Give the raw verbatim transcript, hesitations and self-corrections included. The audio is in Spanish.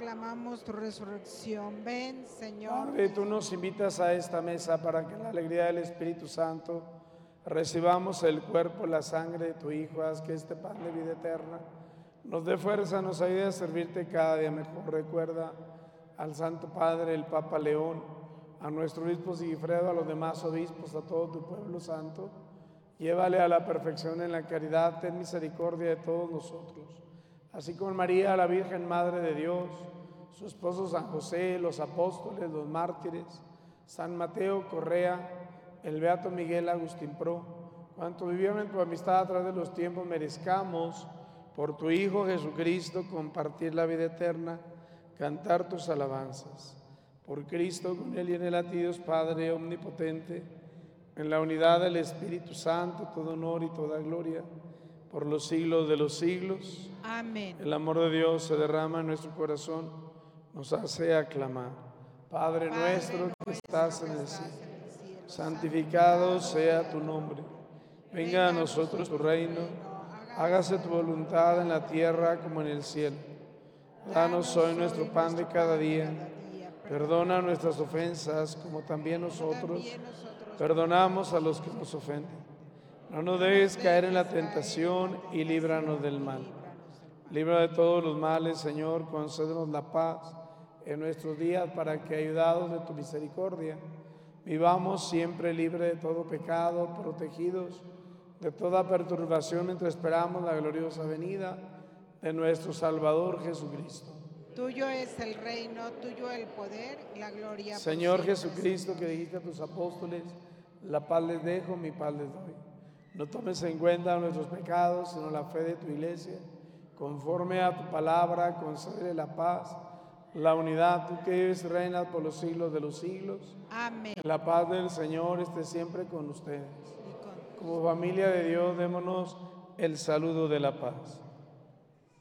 proclamamos tu resurrección. Ven, Señor. Padre, tú nos invitas a esta mesa para que en la alegría del Espíritu Santo recibamos el cuerpo y la sangre de tu Hijo. Haz que este pan de vida eterna nos dé fuerza, nos ayude a servirte cada día mejor. Recuerda al Santo Padre, el Papa León, a nuestro obispo Sigifredo, a los demás obispos, a todo tu pueblo santo. Llévale a la perfección en la caridad, ten misericordia de todos nosotros. Así como María, la Virgen Madre de Dios, su esposo San José, los apóstoles, los mártires, San Mateo Correa, el Beato Miguel Agustín Pro, cuanto vivieron en tu amistad a través de los tiempos, merezcamos por tu Hijo Jesucristo compartir la vida eterna, cantar tus alabanzas. Por Cristo, con Él y en Él a ti, Dios Padre omnipotente, en la unidad del Espíritu Santo, todo honor y toda gloria, por los siglos de los siglos. Amén. El amor de Dios se derrama en nuestro corazón, nos hace aclamar. Padre, Padre nuestro que estás en el cielo, santificado sea tu nombre. Venga a nosotros tu reino, hágase tu voluntad en la tierra como en el cielo. Danos hoy nuestro pan de cada día. Perdona nuestras ofensas como también nosotros perdonamos a los que nos ofenden. No nos dejes caer en la tentación y líbranos del mal. Libra de todos los males, Señor, concédenos la paz en nuestros días para que, ayudados de tu misericordia, vivamos siempre libres de todo pecado, protegidos de toda perturbación, mientras esperamos la gloriosa venida de nuestro Salvador Jesucristo. Tuyo es el reino, tuyo el poder, la gloria. Señor Jesucristo, que dijiste a tus apóstoles, la paz les dejo, mi paz les doy. No tomes en cuenta nuestros pecados, sino la fe de tu iglesia. Conforme a tu palabra, concédele la paz, la unidad, tú que vives y reinas por los siglos de los siglos. Amén. La paz del Señor esté siempre con ustedes. Como familia de Dios, démonos el saludo de la paz.